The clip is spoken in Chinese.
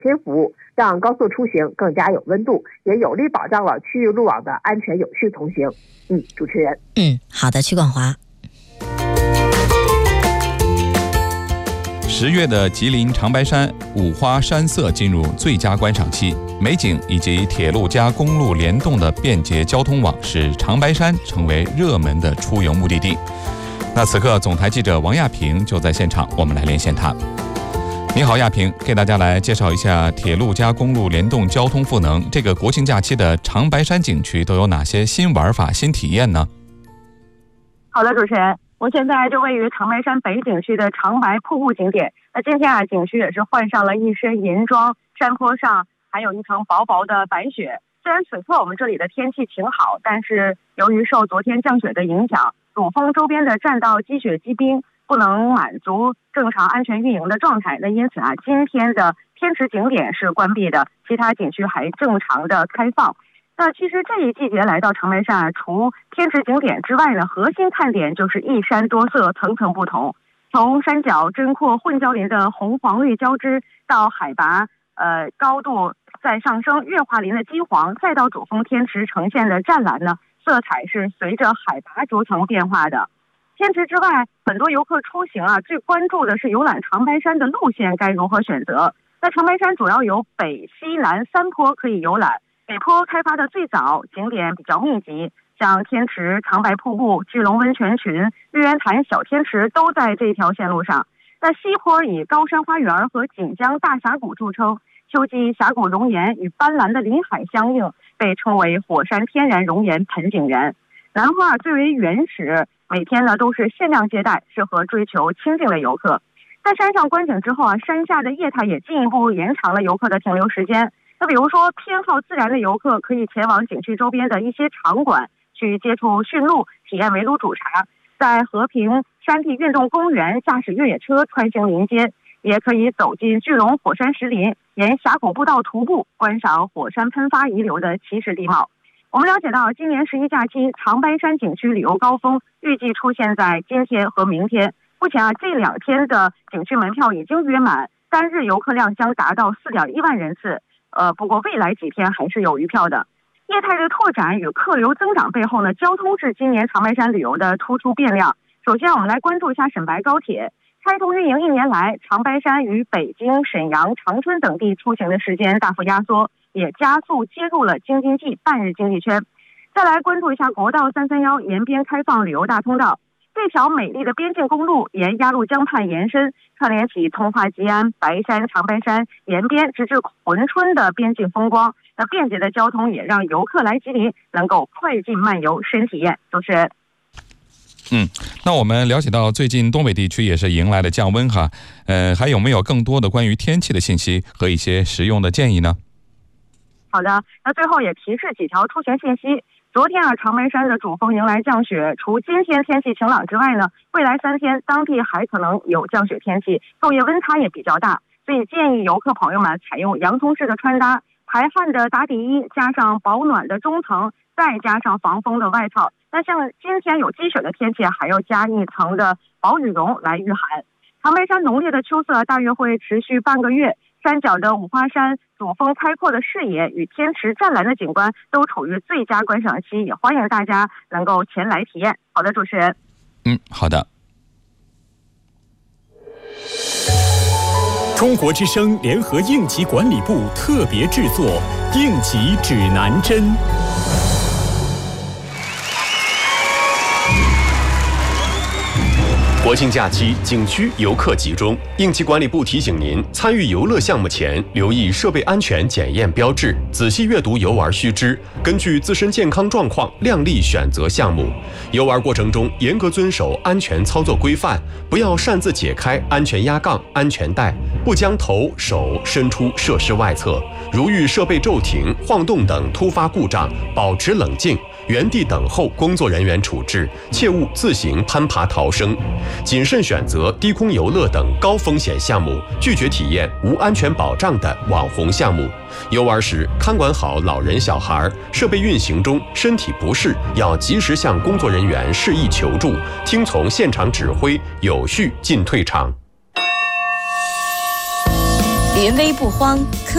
贴服务，让高速出行更加有温度，也有力保障了区域路网的安全有序通行。主持人。 好的，曲广华。 10月的吉林长白山五花山色进入最佳观赏期，美景以及铁路加公路联动的便捷交通网，使长白山成为热门的出游目的地。那此刻总台记者王亚平就在现场，我们来连线他。你好，亚平，给大家来介绍一下铁路加公路联动交通赋能，这个国庆假期的长白山景区都有哪些新玩法、新体验呢？ 好的，主持人，我现在就位于长白山北景区的长白瀑布景点。那今天景区也是换上了一身银装，山坡上还有一层薄薄的白雪。虽然此刻我们这里的天气挺好，但是由于受昨天降雪的影响，主峰周边的栈道积雪积冰，不能满足正常安全运营的状态。那因此今天的天池景点是关闭的，其他景区还正常的开放。那其实这一季节来到长白山，除天池景点之外呢，核心看点就是一山多色，层层不同。从山脚针阔混交林的红黄绿交织，到海拔高度在上升月华林的金黄，再到主峰天池呈现的湛蓝呢，色彩是随着海拔逐层变化的。天池之外，很多游客出行最关注的是游览长白山的路线该如何选择。那长白山主要有北西南3坡可以游览，北坡开发的最早，景点比较密集，像天池、长白瀑布、巨龙温泉群、日渊潭小天池都在这条线路上。那西坡以高山花园和锦江大峡谷著称，秋季峡谷熔岩与斑斓的林海相映，被称为火山天然熔岩盆景园。南坡最为原始，每天呢都是限量接待，适合追求清静的游客。在山上观景之后山下的业态也进一步延长了游客的停留时间。那比如说偏好自然的游客可以前往景区周边的一些场馆去接触驯鹿，体验围炉煮茶，在和平山地运动公园驾驶越野车穿行林间，也可以走进巨龙火山石林，沿峡谷步道徒步观赏火山喷发遗留的奇石地貌。我们了解到，今年11假期长白山景区旅游高峰预计出现在今天和明天。目前这2天的景区门票已经约满，单日游客量将达到4.1万人次。不过未来几天还是有余票的。业态的拓展与客流增长背后呢，交通是今年长白山旅游的突出变量。首先我们来关注一下沈白高铁。开通运营1年来，长白山与北京、沈阳、长春等地出行的时间大幅压缩，也加速接入了京津冀半日经济圈。再来关注一下国道331沿边开放旅游大通道。这条美丽的边境公路沿鸭绿江畔延伸，串联起通化吉安、白山、长白山沿边直至珲春的边境风光。那便捷的交通也让游客来吉林能够快进慢游深体验。主持人。 那我们了解到最近东北地区也是迎来了降温哈，还有没有更多的关于天气的信息和一些实用的建议呢？ 好的，那最后也提示几条出行信息。昨天长白山的主峰迎来降雪，除今天天气晴朗之外呢，未来3天当地还可能有降雪天气，昼夜温差也比较大，所以建议游客朋友们采用洋葱式的穿搭，排汗的打底衣加上保暖的中层，再加上防风的外套。那像今天有积雪的天气，还要加一层的薄羽绒来御寒。长白山浓烈的秋色大约会持续半个月，山脚的五花山主峰开阔的视野与天池湛蓝的景观都处于最佳观赏期，也欢迎大家能够前来体验。好的，主持人。 好的。 中国之声联合应急管理部特别制作应急指南针。 国庆假期景区游客集中，应急管理部提醒您，参与游乐项目前留意设备安全检验标志，仔细阅读游玩须知，根据自身健康状况量力选择项目。游玩过程中严格遵守安全操作规范，不要擅自解开安全压杠、安全带，不将头手伸出设施外侧。如遇设备骤停、晃动等突发故障，保持冷静，原地等候工作人员处置，切勿自行攀爬逃生。谨慎选择低空游乐等高风险项目，拒绝体验无安全保障的网红项目。游玩时看管好老人小孩，设备运行中身体不适要及时向工作人员示意求助，听从现场指挥，有序进退场。 临危不慌，